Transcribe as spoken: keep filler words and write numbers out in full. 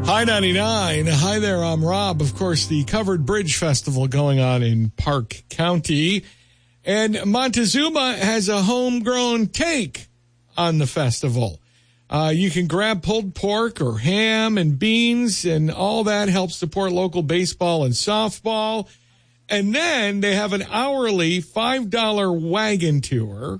Hi ninety-nine. Hi there, I'm Rob. Of course, the Covered Bridge Festival going on in Park County. And Montezuma has a homegrown take on the festival. Uh, you can grab pulled pork or ham and beans, and all that helps support local baseball and softball. And then they have an hourly five dollar wagon tour